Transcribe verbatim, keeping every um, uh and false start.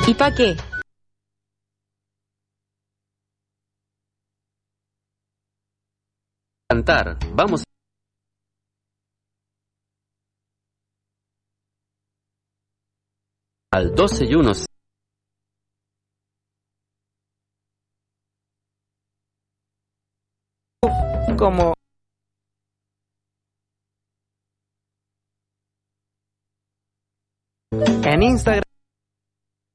¿Y pa' qué? Cantar, vamos. Al doce y uno. Como... En Instagram.